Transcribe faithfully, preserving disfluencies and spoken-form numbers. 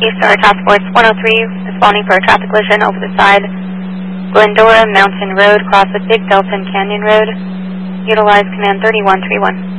Star Task Force one oh three, responding for a traffic collision over the side, Glendora Mountain Road, cross with Big Delphin Canyon Road. Utilize command thirty-one three one.